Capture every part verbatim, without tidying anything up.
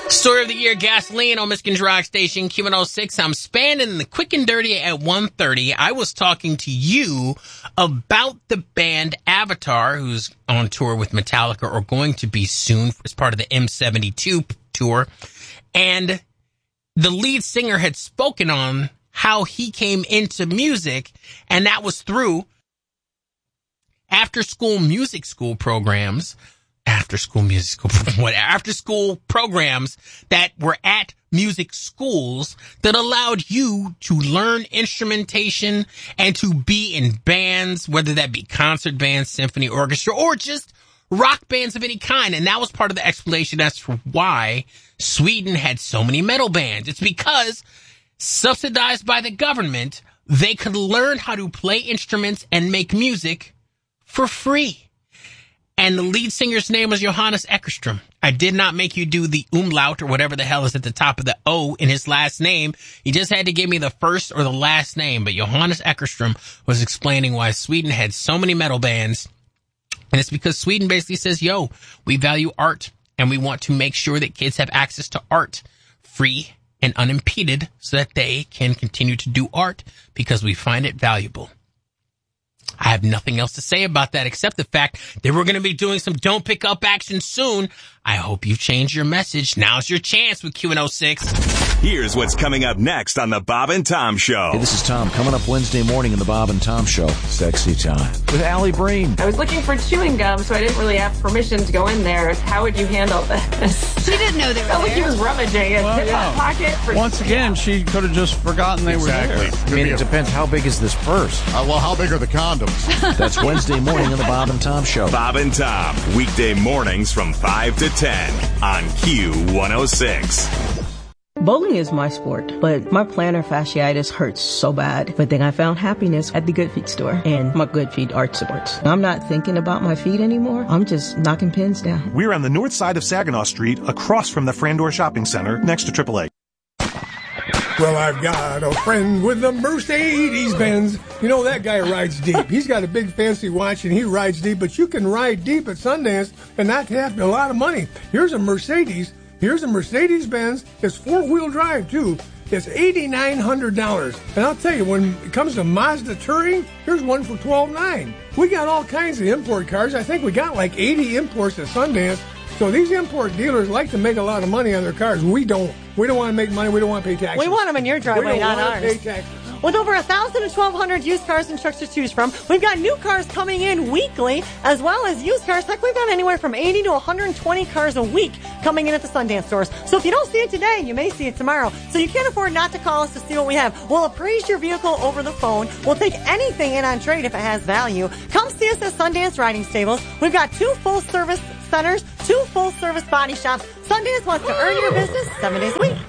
Story of the year, gasoline on Michigan's rock station, Q one oh six. I'm spanning the quick and dirty at one thirty. I was talking to you about the band Avatar, who's on tour with Metallica or going to be soon as part of the M seventy-two tour. And the lead singer had spoken on how he came into music, and that was through after-school music school programs. After school music school, what after school programs that were at music schools that allowed you to learn instrumentation and to be in bands, whether that be concert bands, symphony orchestra, or just rock bands of any kind. And that was part of the explanation as to why Sweden had so many metal bands. It's because subsidized by the government, they could learn how to play instruments and make music for free. And the lead singer's name was Johannes Eckerström. I did not make you do the umlaut or whatever the hell is at the top of the O in his last name. He just had to give me the first or the last name. But Johannes Eckerström was explaining why Sweden had so many metal bands. And it's because Sweden basically says, yo, we value art and we want to make sure that kids have access to art free and unimpeded so that they can continue to do art because we find it valuable. I have nothing else to say about that except the fact that we're going to be doing some Don't Pick Up action soon. I hope you've changed your message. Now's your chance with Q one oh six. Here's what's coming up next on the Bob and Tom Show. Hey, this is Tom. Coming up Wednesday morning in the Bob and Tom Show. Sexy time. With Allie Breen. I was looking for chewing gum, so I didn't really have permission to go in there. How would you handle this? She didn't know they were I felt there. like he was rummaging in Well, his yeah. pocket. For Once again, she could have just forgotten they Exactly. were there. I mean, it depends. How big is this purse? Uh, well, how big are the condoms? That's Wednesday morning in the Bob and Tom Show. Bob and Tom, weekday mornings from five to ten on Q one oh six. Bowling is my sport, but my plantar fasciitis hurts so bad. But then I found happiness at the Good Feet store and my Good Feet arch supports. I'm not thinking about my feet anymore. I'm just knocking pins down. We're on the north side of Saginaw Street, across from the Frandor Shopping Center, next to triple A. Well, I've got a friend with a Mercedes Benz. You know, that guy rides deep. He's got a big fancy watch and he rides deep, but you can ride deep at Sundance and not have a lot of money. Here's a Mercedes. Here's a Mercedes Benz. It's four-wheel drive, too. It's eight thousand nine hundred dollars. And I'll tell you, when it comes to Mazda Touring, here's one for twelve thousand nine hundred dollars. We got all kinds of import cars. I think we got like eighty imports at Sundance. So these import dealers like to make a lot of money on their cars. We don't. We don't want to make money. We don't want to pay taxes. We want them in your driveway, we don't not want ours. to pay taxes. With over one thousand to twelve hundred used cars and trucks to choose from, we've got new cars coming in weekly, as well as used cars. Heck, we've got anywhere from eighty to one hundred twenty cars a week coming in at the Sundance stores. So if you don't see it today, you may see it tomorrow. So you can't afford not to call us to see what we have. We'll appraise your vehicle over the phone. We'll take anything in on trade if it has value. Come see us at Sundance Riding Stables. We've got two full-service centers, two full-service body shops. Sundance wants to earn your business seven days a week.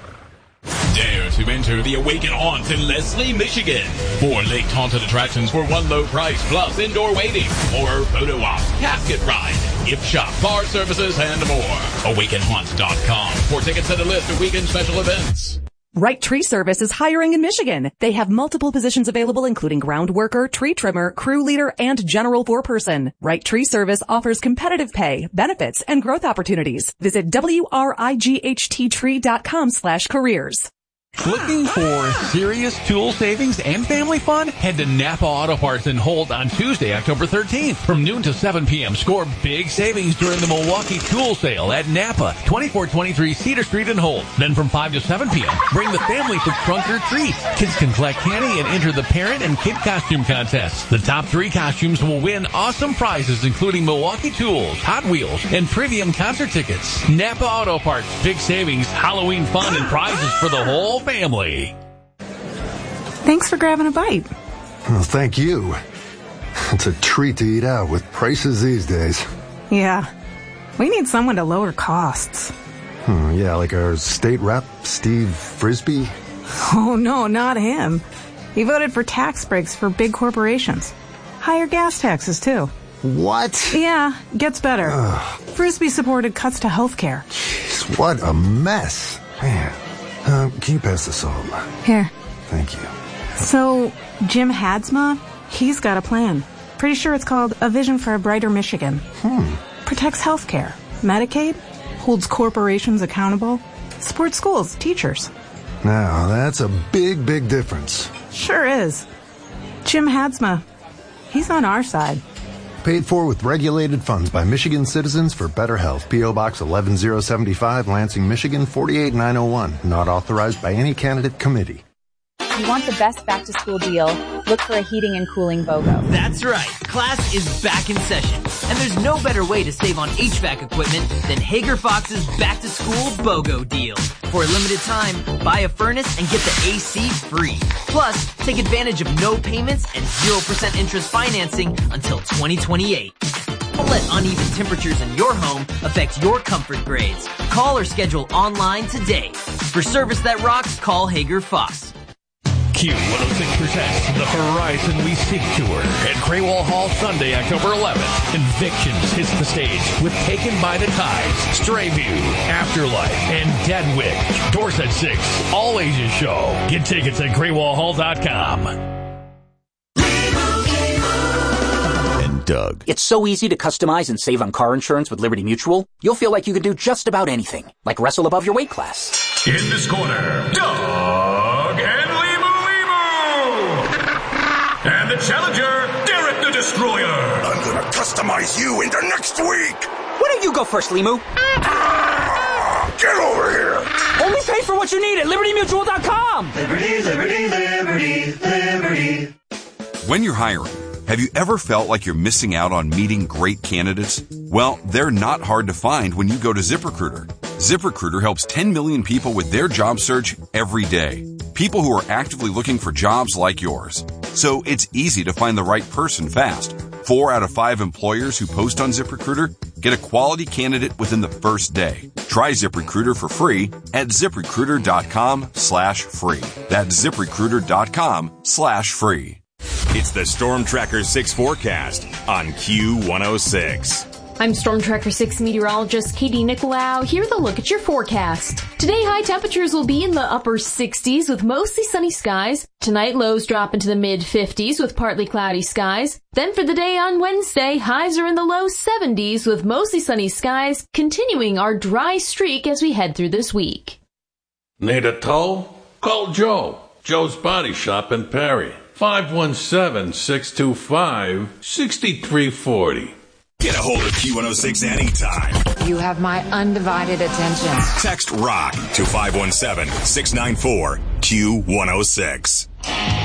Dare to enter the Awaken Haunts in Leslie, Michigan. Four lake haunted attractions for one low price, plus indoor waiting, horror photo ops, casket ride, gift shop, bar services, and more. awaken haunts dot com for tickets and a list of weekend special events. Right Tree Service is hiring in Michigan. They have multiple positions available, including ground worker, tree trimmer, crew leader, and general foreperson. Right Tree Service offers competitive pay, benefits, and growth opportunities. Visit W R I G H T tree dot com slash careers. Looking for serious tool savings and family fun? Head to Napa Auto Parts in Holt on Tuesday, October thirteenth. From noon to seven p.m., score big savings during the Milwaukee Tool Sale at Napa, twenty-four twenty-three Cedar Street in Holt. Then from five to seven p.m., bring the family for trunk or treat. Kids can collect candy and enter the parent and kid costume contest. The top three costumes will win awesome prizes, including Milwaukee Tools, Hot Wheels, and Trivium concert tickets. Napa Auto Parts, big savings, Halloween fun, and prizes for the whole family. Thanks for grabbing a bite. Well, thank you. It's a treat to eat out with prices these days. Yeah. We need someone to lower costs. Hmm, yeah, like our state rep, Steve Frisbee. Oh, no, not him. He voted for tax breaks for big corporations. Higher gas taxes, too. What? Yeah, gets better. Ugh. Frisbee supported cuts to health care. Jeez, what a mess. Man. Uh, can you pass the salt? Here. Thank you. So, Jim Hadsma, he's got a plan. Pretty sure it's called A Vision for a Brighter Michigan. Hmm. Protects health care. Medicaid. Holds corporations accountable. support schools, teachers. Now, that's a big, big difference. Sure is. Jim Hadsma, he's on our side. Paid for with regulated funds by Michigan citizens for better health. P O. Box eleven oh seventy-five, Lansing, Michigan four eight nine oh one. Not authorized by any candidate committee. If you want the best back-to-school deal, look for a heating and cooling BOGO. That's right. Class is back in session. And there's no better way to save on H V A C equipment than Hager Fox's back-to-school BOGO deal. For a limited time, buy a furnace and get the A C free. Plus, take advantage of no payments and zero percent interest financing until twenty twenty-eight. Don't let uneven temperatures in your home affect your comfort grades. Call or schedule online today. For service that rocks, call Hager Fox. Q one oh six presents the Horizon We Seek Tour at Craywell Hall Sunday, October eleventh. Convictions hits the stage with Taken by the Tides, Stray View, Afterlife, and Deadwick. Doors at six. All ages show. Get tickets at craywell hall dot com. And Doug. It's so easy to customize and save on car insurance with Liberty Mutual. You'll feel like you can do just about anything, like wrestle above your weight class. In this corner, Doug and And the challenger, Derek the Destroyer. I'm gonna customize you into next week. Why don't you go first, Limu? Ah, get over here. Only pay for what you need at liberty mutual dot com. Liberty, liberty, liberty, liberty. When you're hiring, have you ever felt like you're missing out on meeting great candidates? Well, they're not hard to find when you go to ZipRecruiter. ZipRecruiter helps ten million people with their job search every day. People who are actively looking for jobs like yours. So it's easy to find the right person fast. Four out of five employers who post on ZipRecruiter get a quality candidate within the first day. Try ZipRecruiter for free at ZipRecruiter.com slash free. That's ZipRecruiter.com slash free. It's the Storm Tracker six forecast on Q one oh six. I'm Storm Tracker six meteorologist Katie Nicolau. Here's a look at your forecast. Today, high temperatures will be in the upper sixties with mostly sunny skies. Tonight, lows drop into the mid fifties with partly cloudy skies. Then for the day on Wednesday, highs are in the low seventies with mostly sunny skies, continuing our dry streak as we head through this week. Need a tow? Call Joe. Joe's Body Shop in Perry. five one seven, six two five, six three four zero. Get a hold of Q one oh six anytime. You have my undivided attention. Text ROCK to five one seven, six nine four, Q one oh six.